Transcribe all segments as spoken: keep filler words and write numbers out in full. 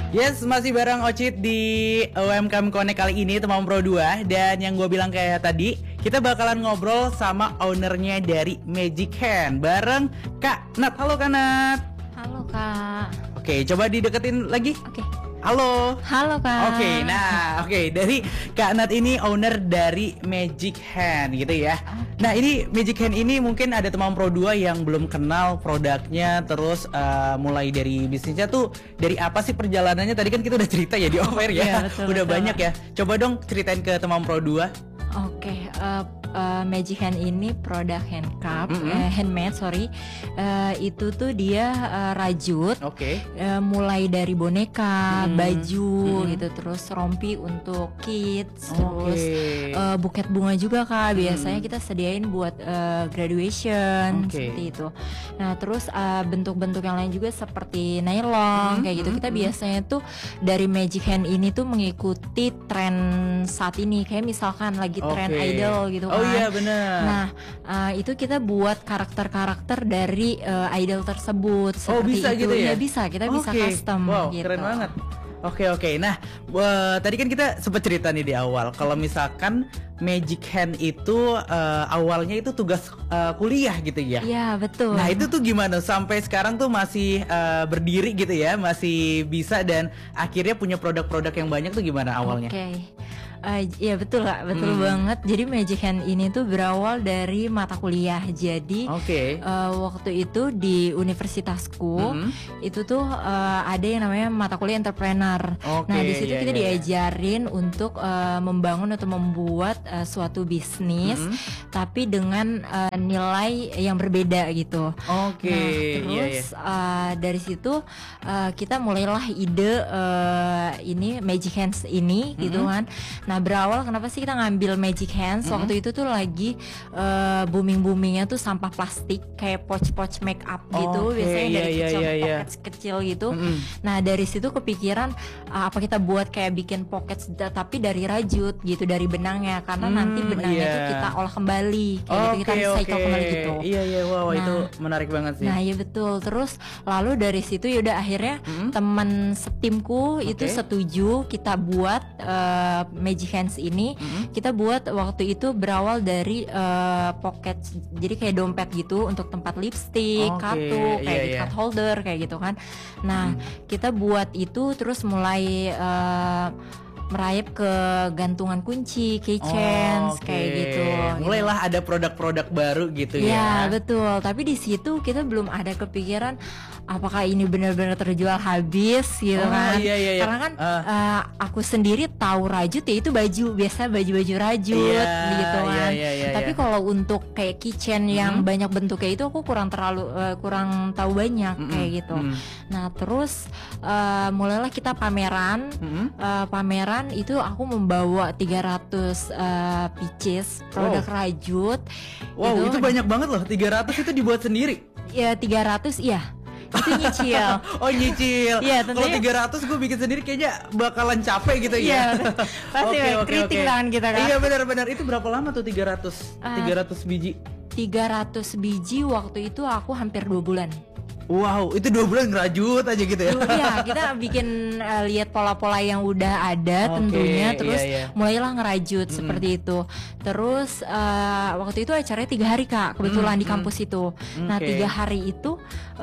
Yes, masih bareng Ocit di U M K M Connect kali ini teman Pro dua. Dan yang gue bilang kayak tadi, kita bakalan ngobrol sama ownernya dari Magic Hand bareng Kak Nat. Halo Kak Nat. Halo Kak. Oke, coba dideketin lagi. Oke. Halo. Halo Kak. Oke, nah oke dari Kak Nat ini owner dari Magic Hand gitu ya. Okay. Nah ini Magic Hand ini mungkin ada teman Pro dua yang belum kenal produknya, terus uh, mulai dari bisnisnya tuh dari apa sih perjalanannya? Tadi kan kita udah cerita ya di offer ya, yeah, betul, udah betul. banyak ya. Coba dong ceritain ke teman Pro dua. Oke, okay, uh, uh, Magic Hand ini produk hand cup, mm-hmm. uh, handmade sorry. Uh, itu tuh dia uh, rajut. Oke. Okay. Uh, mulai dari boneka, mm-hmm. baju mm-hmm. gitu, terus rompi untuk kids, okay. terus uh, buket bunga juga Kak. Biasanya mm-hmm. kita sediain buat uh, graduation okay. seperti itu. Nah terus uh, bentuk-bentuk yang lain juga seperti nylon mm-hmm. kayak gitu. Kita mm-hmm. biasanya tuh dari Magic Hand ini tuh mengikuti tren saat ini. Kayak misalkan lagi tren okay. idol gitu kan. Oh iya benar. Nah uh, itu kita buat karakter-karakter dari uh, idol tersebut. Oh bisa itu. gitu ya? Ya bisa, kita okay. bisa custom. Wow, gitu. Keren banget. Oke oke. Nah uh, tadi kan kita sempat cerita nih di awal kalau misalkan Magic Hand itu uh, awalnya itu tugas uh, kuliah gitu ya? Iya betul. Nah itu tuh gimana sampai sekarang tuh masih uh, berdiri gitu ya, masih bisa dan akhirnya punya produk-produk yang banyak tuh gimana awalnya? Oke. Okay. Uh, ya betul Kak, betul hmm. banget. Jadi Magic Hand ini tuh berawal dari mata kuliah. Jadi okay. uh, waktu itu di universitasku hmm. itu tuh uh, ada yang namanya mata kuliah entrepreneur. Okay, nah di situ yeah, kita yeah, diajarin yeah. untuk uh, membangun atau membuat uh, suatu bisnis, hmm. tapi dengan uh, nilai yang berbeda gitu. Oke. Okay, nah terus yeah, yeah. Uh, dari situ uh, kita mulailah ide uh, ini Magic Hands ini hmm. gitu kan. Nah berawal kenapa sih kita ngambil Magic Hands mm-hmm. waktu itu tuh lagi uh, booming-boomingnya tuh sampah plastik kayak pouch-pouch make up gitu, okay, biasanya yeah, dari yeah, kecil yeah, yeah. pockets kecil gitu. Mm-hmm. Nah dari situ kepikiran uh, apa kita buat kayak bikin pockets tapi dari rajut gitu, dari benangnya, karena mm, nanti benangnya yeah. tuh kita olah kembali kayak okay, gitu, kita recycle okay. kembali gitu. Iya yeah, iya yeah, wow nah, itu menarik banget sih. Nah iya betul. Terus lalu dari situ yaudah akhirnya mm-hmm. teman setimku okay. itu setuju kita buat uh, Magic Hands ini. Mm-hmm. Kita buat waktu itu berawal dari uh, pocket, jadi kayak dompet gitu untuk tempat lipstick, okay, kartu, kayak yeah, gitu, yeah. card holder kayak gitu kan. Nah mm. kita buat itu terus mulai uh, merayap ke gantungan kunci, keychains, oh, okay. kayak gitu. Mulailah gitu. Ada produk-produk baru gitu ya. Ya betul. Tapi di situ kita belum ada kepikiran apakah ini benar-benar terjual habis gitu oh, kan. Iya, iya, iya. Karena kan uh. uh, aku sendiri tahu rajut ya itu baju, biasa baju-baju rajut yeah, gitu kan. Yeah, yeah, yeah, Tapi yeah. kalau untuk kayak keychain mm-hmm. yang banyak bentuknya itu aku kurang terlalu uh, kurang tahu banyak mm-hmm. kayak gitu. Mm-hmm. Nah terus uh, mulailah kita pameran, mm-hmm. uh, pameran itu aku membawa tiga ratus uh, pieces produk wow. rajut. Wow, itu, itu banyak banget loh. tiga ratus itu dibuat sendiri. Ya, tiga ratus iya. Itu nyicil. Oh, nyicil. Iya, kalau tiga ratus gue bikin sendiri kayaknya bakalan capek gitu ya. Iya. Pasti okay, okay, keriting okay. tangan kita kan. Iya, benar-benar. Itu berapa lama tuh tiga ratus? Uh, tiga ratus biji. tiga ratus biji waktu itu aku hampir dua bulan. Wow, itu dua bulan ngerajut aja gitu ya? Iya, kita bikin uh, lihat pola-pola yang udah ada okay, tentunya, terus iya, iya. mulailah ngerajut mm. seperti itu. Terus uh, waktu itu acaranya tiga hari Kak, kebetulan mm, di kampus mm. itu. Nah okay. tiga hari itu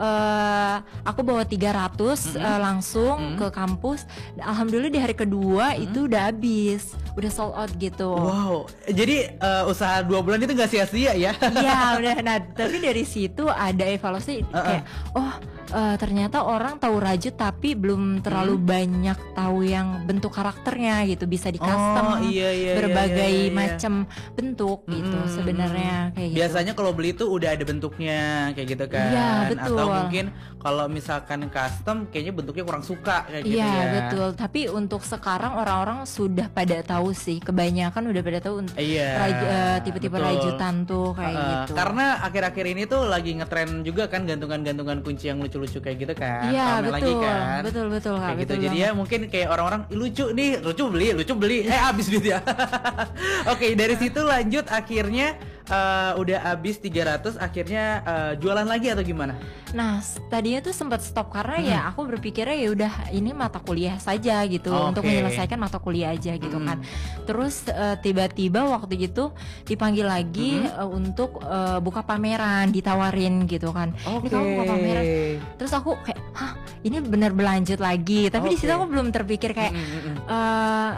uh, aku bawa tiga ratus mm. uh, langsung mm. ke kampus. Alhamdulillah di hari kedua mm. itu udah habis, udah sold out gitu. Wow, jadi uh, usaha dua bulan itu nggak sia-sia ya? Iya, udah. Nah tapi dari situ ada evaluasi uh-uh. kayak oh uh, ternyata orang tahu rajut tapi belum terlalu hmm. banyak tahu yang bentuk karakternya gitu, bisa di custom oh, iya, iya, berbagai iya, iya, iya. macam bentuk hmm, gitu sebenarnya kayak gitu. Biasanya kalau beli tuh udah ada bentuknya kayak gitu kan. Iya, betul. Atau mungkin kalau misalkan custom kayaknya bentuknya kurang suka kayak gitu iya, ya. Iya betul. Tapi untuk sekarang orang-orang sudah pada tahu sih, kebanyakan udah pada tahu untuk iya, raj, uh, tipe-tipe betul. rajutan tuh kayak uh, gitu. Karena akhir-akhir ini tuh lagi ngetren juga kan gantungan-gantungan kunci yang lucu-lucu kayak gitu kan. Iya betul, lagi kan. betul betul Kak. Kayak gitu. Betul Jadi banget. ya mungkin kayak orang-orang lucu nih, lucu beli, lucu beli, eh habis duit ya. Oke, dari situ lanjut akhirnya uh, udah habis tiga ratus akhirnya uh, jualan lagi atau gimana? Nah, tadinya tuh sempat stop karena hmm. ya aku berpikirnya ya udah ini mata kuliah saja gitu, okay. untuk menyelesaikan mata kuliah aja gitu hmm. kan. Terus uh, tiba-tiba waktu itu dipanggil lagi hmm. uh, untuk uh, buka pameran, ditawarin gitu kan. Okay. Ini kamu buka pameran. Terus aku kayak, hah, ini bener berlanjut lagi. Tapi okay. di situ aku belum terpikir kayak hmm. uh,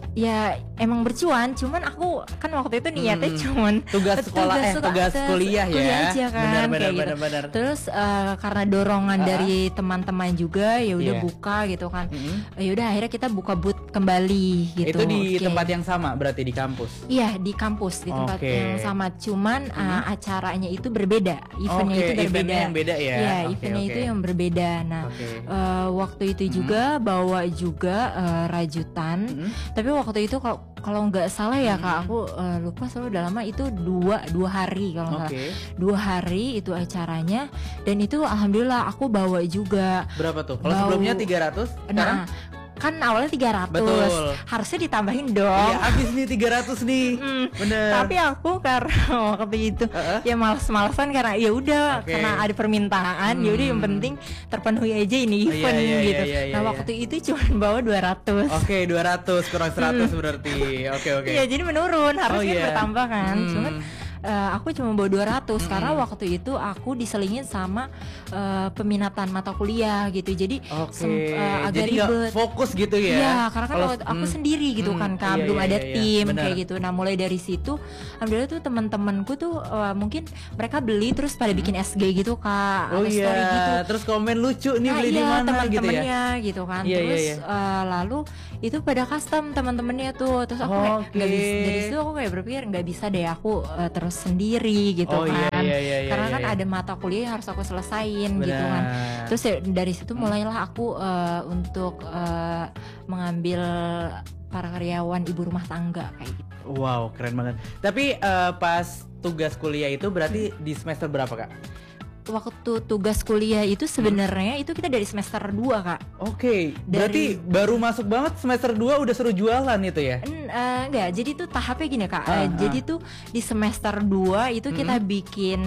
ya emang bercuan, cuman aku kan waktu itu niatnya hmm. cuman tugas sekolah tugas, eh tugas kuliah ya, kuliah aja kan, benar, benar, kayak benar, gitu. benar. Terus uh, karena dorongan uh-huh. dari teman-teman juga ya udah yeah. buka gitu kan, mm-hmm. ya udah akhirnya kita buka booth kembali gitu. Itu di okay. tempat yang sama berarti di kampus? Iya di kampus di tempat okay. yang sama, cuman mm-hmm. uh, acaranya itu berbeda, eventnya okay. itu berbeda. Eventnya yang beda ya? Iya okay, eventnya okay. itu yang berbeda. Nah okay. uh, waktu itu juga mm-hmm. bawa juga uh, rajutan, mm-hmm. tapi waktu itu kalau kalau nggak salah ya hmm. kak, aku uh, lupa soalnya udah lama, itu dua dua hari kalau nggak okay. salah dua hari itu acaranya, dan itu alhamdulillah aku bawa juga. Berapa tuh? Kalau sebelumnya tiga ratus, sekarang? Nah, kan awalnya tiga ratus. Betul. Harusnya ditambahin dong. Iya, habis nih tiga ratus nih. Mm, bener. Tapi aku karena waktu itu uh-uh. ya malas-malasan karena ya udah okay. karena ada permintaan, hmm. ya udah yang penting terpenuhi aja ini event oh, iya, iya, gitu. Iya, iya, nah, iya. waktu itu cuma bawa dua ratus. Oke, okay, dua ratus kurang seratus hmm. berarti. Oke, okay, oke. Okay. Iya, jadi menurun. Harusnya oh, yeah. bertambah kan. Hmm. Cuman Uh, aku cuma bawa dua ratus hmm. karena waktu itu aku diselingin sama uh, peminatan mata kuliah gitu. Jadi okay. sem- uh, agak Jadi ribet. fokus gitu ya. Iya, karena kan Kalo, aku hmm, sendiri gitu hmm, kan, Kak, iya, belum iya, ada iya, tim benar. kayak gitu. Nah, mulai dari situ alhamdulillah tuh teman-temanku tuh uh, mungkin mereka beli terus pada bikin S G gitu, Kak. Oh ada iya. story gitu. Terus komen lucu nih, nah, beli iya, di mana gitu ya. gitu kan. Iya, terus iya, iya. Uh, lalu itu pada custom teman-temannya tuh. Terus aku kayak okay. nggak bisa, dari situ aku kayak berpikir nggak bisa deh aku uh, terus sendiri gitu oh, kan. Iya, iya, iya, karena iya, kan iya. ada mata kuliah yang harus aku selesain. Benar. Gitu kan. Terus ya, dari situ mulailah aku uh, untuk uh, mengambil para karyawan ibu rumah tangga kayak gitu. Wow, keren banget. Tapi uh, pas tugas kuliah itu berarti di semester berapa, Kak? Waktu tugas kuliah itu sebenarnya hmm. itu kita dari semester dua, Kak. Oke, okay. Berarti dari... baru masuk banget semester dua udah suruh jualan itu ya? N- uh, enggak, jadi tuh tahapnya gini, Kak. Ah, uh, ah. Jadi tuh di semester dua itu hmm. kita bikin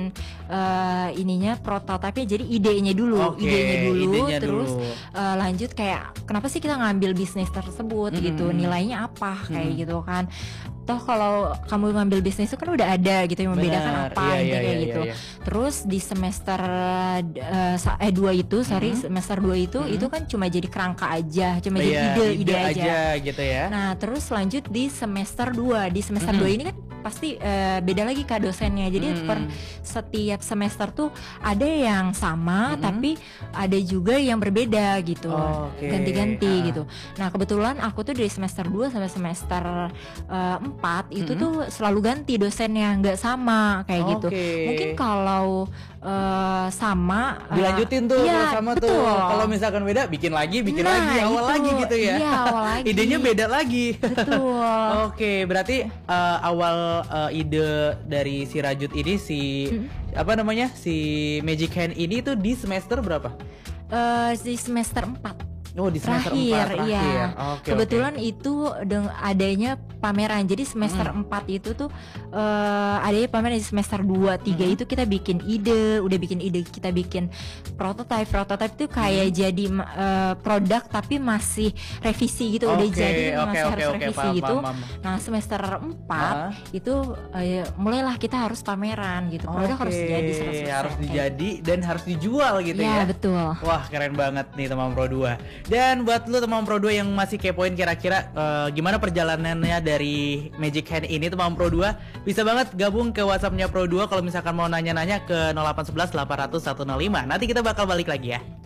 uh, ininya prototipenya, jadi idenya dulu, okay, idenya dulu idenya terus dulu. Uh, lanjut kayak kenapa sih kita ngambil bisnis tersebut hmm. gitu, nilainya apa kayak hmm. gitu kan. Toh kalau kamu ngambil bisnis itu kan udah ada gitu yang membedakan Benar, apa iya, gitu iya, kayak iya, gitu. Iya. Terus di semester uh, eh dua itu, sorry mm-hmm. semester dua itu mm-hmm. itu kan cuma jadi kerangka aja, cuma oh, jadi iya, ide, ide, ide aja. aja gitu ya. Nah, terus lanjut di semester dua. Di semester mm-hmm. dua ini kan pasti uh, beda lagi Kak dosennya. Jadi mm-hmm. per setiap semester tuh ada yang sama mm-hmm. tapi ada juga yang berbeda gitu. Oh, okay. Ganti-ganti ah. gitu. Nah, kebetulan aku tuh dari semester dua sampai semester uh, empat itu mm-hmm. tuh selalu ganti dosennya, nggak sama kayak okay. gitu. Mungkin kalau uh, sama dilanjutin tuh uh, ya, sama betul. tuh. Kalau misalkan beda bikin lagi, bikin nah, lagi awal itu, lagi gitu ya. Iya, awal lagi. Idenya beda lagi. Betul. Oke, okay, berarti uh, awal uh, ide dari si Rajut ini si hmm. apa namanya? Si Magic Hand ini tuh di semester berapa? Uh, di semester empat. Oh, di semester terakhir, empat terakhir. Iya. Okay, kebetulan okay. itu dengan adanya pameran. Jadi semester mm. empat itu tuh uh, adanya pameran di semester dua, tiga mm. itu kita bikin ide, udah bikin ide, kita bikin prototype. Prototype itu kayak mm. jadi uh, produk tapi masih revisi gitu, okay, udah jadi okay, masih okay, harus okay, revisi paham, gitu. paham, paham. Nah, semester empat uh. itu uh, mulailah kita harus pameran gitu. Produk okay, harus jadi selesai. Harus dijadi dan harus dijual gitu ya. Iya, betul. Wah, keren banget nih teman Pro dua. Dan buat lu teman Pro dua yang masih kepoin kira-kira uh, gimana perjalanannya dari Magic Hand ini teman Pro dua, bisa banget gabung ke WhatsApp-nya Pro dua kalau misalkan mau nanya-nanya ke nol delapan satu satu delapan nol nol satu nol lima. Nanti kita bakal balik lagi ya.